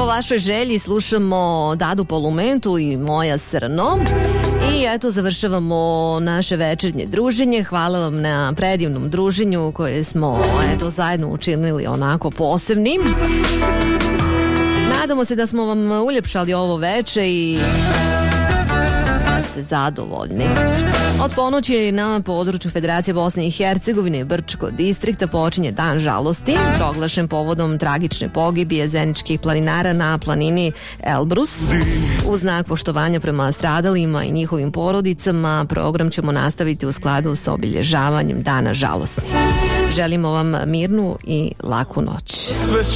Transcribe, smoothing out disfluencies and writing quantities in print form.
Po vašoj želji slušamo Dadu Polumentu i Moja Srno. I eto, završavamo naše večernje druženje. Hvala vam na predivnom druženju koje smo zajedno učinili onako posebnim. Nadamo se da smo vam uljepšali ovo veče i da ste zadovoljni. Od ponoći na području Federacije Bosne i Hercegovine i Brčko distrikta počinje Dan žalosti, proglašen povodom tragične pogibije zeničkih planinara na planini Elbrus. U znak poštovanja prema stradalima i njihovim porodicama, program ćemo nastaviti u skladu sa obilježavanjem Dana žalosti. Želimo vam mirnu i laku noć.